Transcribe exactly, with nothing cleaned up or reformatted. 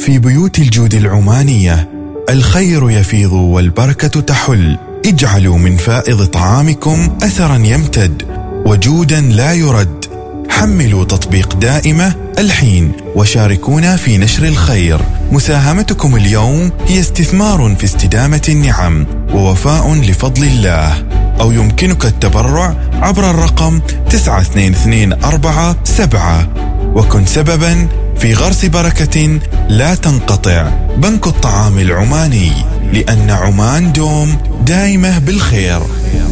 في بيوت الجود العمانية الخير يفيض والبركة تحل. اجعلوا من فائض طعامكم أثرا يمتد وجودا لا يرد. حملوا تطبيق دائمة الحين وشاركونا في نشر الخير. مساهمتكم اليوم هي استثمار في استدامة النعم ووفاء لفضل الله. أو يمكنك التبرع عبر الرقم تسعة اثنين اثنين أربعة سبعة وكن سببا في غرس بركة لا تنقطع. بنك الطعام العماني، لأن عمان دوم دائمة بالخير.